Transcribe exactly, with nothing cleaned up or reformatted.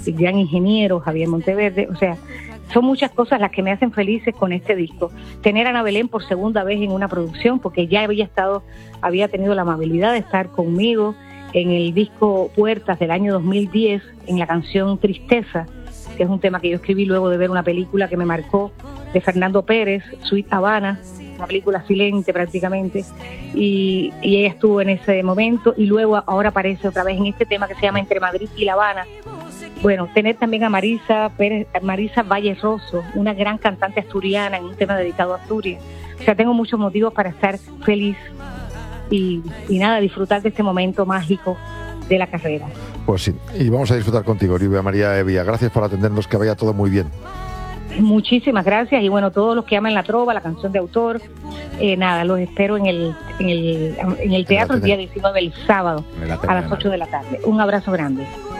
el gran ingeniero Javier Monteverde. O sea, son muchas cosas las que me hacen felices con este disco. Tener a Ana Belén por segunda vez en una producción, porque ya había estado, había tenido la amabilidad de estar conmigo en el disco Puertas del año dos mil diez, en la canción Tristeza, que es un tema que yo escribí luego de ver una película que me marcó, de Fernando Pérez, Sweet Habana, una película silente prácticamente, y, y ella estuvo en ese momento, y luego ahora aparece otra vez en este tema que se llama Entre Madrid y La Habana. Bueno, tener también a Marisa Pérez, Marisa Valle Rosso, una gran cantante asturiana en un tema dedicado a Asturias. O sea, tengo muchos motivos para estar feliz y, y nada, disfrutar de este momento mágico de la carrera. Pues sí, y vamos a disfrutar contigo, Olivia María Hevia. Gracias por atendernos, que vaya todo muy bien. Muchísimas gracias, y bueno, todos los que aman la trova, la canción de autor, eh, nada, los espero en el, en el, en el teatro el día diecinueve, el sábado, a las ocho de la tarde. Un abrazo grande.